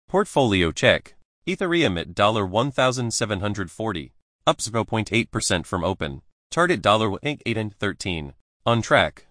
Portfolio check. Ethereum at $1,740. Up 0.8% from open. Chart at $1,813. On track.